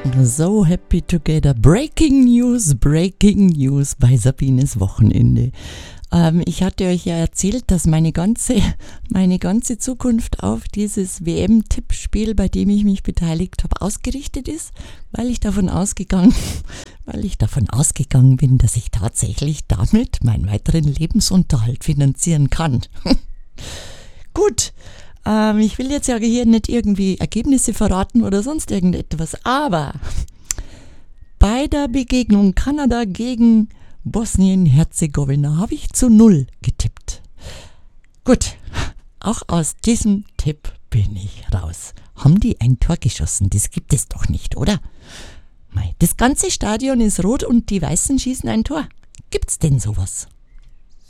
So happy together. Breaking News bei Sabines Wochenende. Ich hatte euch ja erzählt, dass meine ganze Zukunft auf dieses WM-Tippspiel, bei dem ich mich beteiligt habe, ausgerichtet ist, weil ich davon ausgegangen bin, dass ich tatsächlich damit meinen weiteren Lebensunterhalt finanzieren kann. Gut. Ich will jetzt ja hier nicht irgendwie Ergebnisse verraten oder sonst irgendetwas, aber bei der Begegnung Kanada gegen Bosnien-Herzegowina habe ich zu 0 getippt. Gut, auch aus diesem Tipp bin ich raus. Haben die ein Tor geschossen? Das gibt es doch nicht, oder? Mei, das ganze Stadion ist rot und die Weißen schießen ein Tor. Gibt's denn sowas?